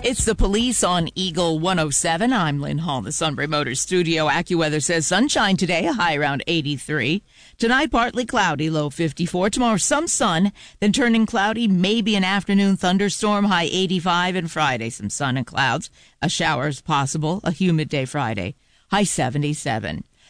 It's the police on Eagle 107. I'm Lynn Hall, the Sunbury Motors studio. AccuWeather says sunshine today, a high around 83. Tonight, partly cloudy, low 54. Tomorrow, some sun, then turning cloudy, maybe an afternoon thunderstorm, high 85. And Friday, some sun and clouds. A shower is possible, a humid day Friday, high 77.